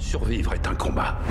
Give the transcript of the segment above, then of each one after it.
Survivre est un combat.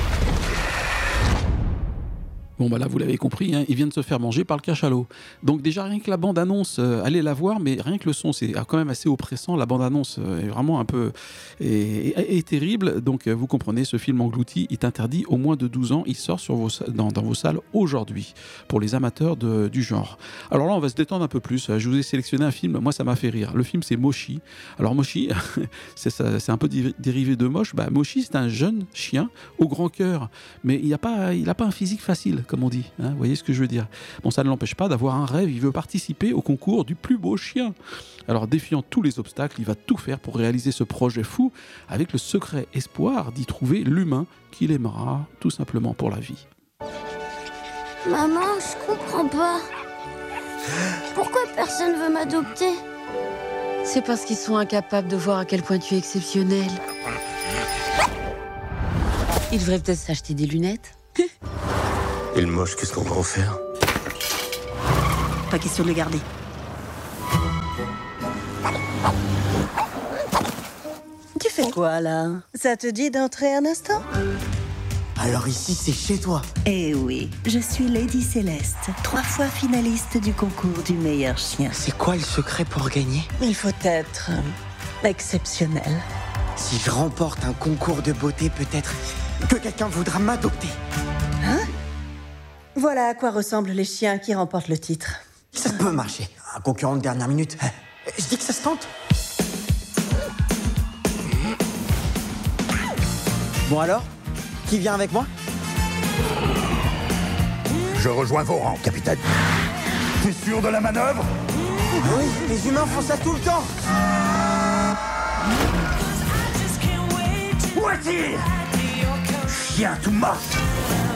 Bon, bah là, vous l'avez compris, hein, il vient de se faire manger par le cachalot. Donc déjà, rien que la bande-annonce, allez la voir, mais rien que le son, c'est quand même assez oppressant. La bande-annonce est vraiment un peu... est terrible. Donc, vous comprenez, ce film englouti est interdit aux moins de 12 ans. Il sort dans vos salles aujourd'hui, pour les amateurs du genre. Alors là, on va se détendre un peu plus. Je vous ai sélectionné un film, moi, ça m'a fait rire. Le film, c'est Moshi. Alors, Moshi, c'est un peu dérivé de Moche. Bah, Moshi, c'est un jeune chien au grand cœur. Mais il n'a pas un physique facile, comme on dit, hein, vous voyez ce que je veux dire. Bon, ça ne l'empêche pas d'avoir un rêve, il veut participer au concours du plus beau chien. Alors, défiant tous les obstacles, il va tout faire pour réaliser ce projet fou, avec le secret espoir d'y trouver l'humain qu'il aimera, tout simplement pour la vie. Maman, je comprends pas. Pourquoi personne veut m'adopter? C'est parce qu'ils sont incapables de voir à quel point tu es exceptionnel. Ils devraient peut-être s'acheter des lunettes. Et le moche, qu'est-ce qu'on va en faire? Pas question de le garder. Tu fais quoi, là? Ça te dit d'entrer un instant? Alors ici, c'est chez toi. Eh oui, je suis Lady Céleste, 3 fois finaliste du concours du meilleur chien. C'est quoi le secret pour gagner? Il faut être exceptionnel. Si je remporte un concours de beauté, peut-être que quelqu'un voudra m'adopter. Hein? Voilà à quoi ressemblent les chiens qui remportent le titre. Ça peut marcher. Un concurrent de dernière minute. Je dis que ça se tente. Bon alors? Qui vient avec moi? Je rejoins vos rangs, capitaine. T'es sûr de la manœuvre? Oui, les humains font ça tout le temps. Où est-il? Chien tout mort.